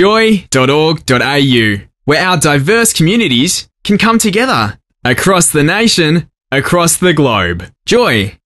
joy.org.au, where our diverse communities can come together across the nation, across the globe. Joy.